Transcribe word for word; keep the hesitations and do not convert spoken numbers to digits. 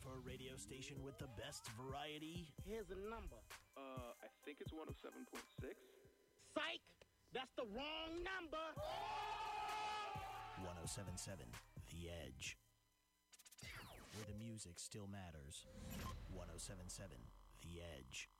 for a radio station with the best variety? Here's a number. Uh, I think it's one oh seven point six. Psych! That's the wrong number! one oh seven point seven, The Edge. Where the music still matters. one oh seven point seven, The Edge.